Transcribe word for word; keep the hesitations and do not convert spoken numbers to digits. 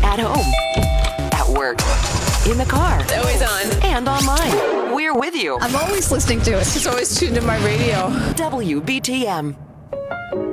At home. At work. In the car. It's always on. And online. We're with you. I'm always listening to it. It's always tuned to my radio. W B T M.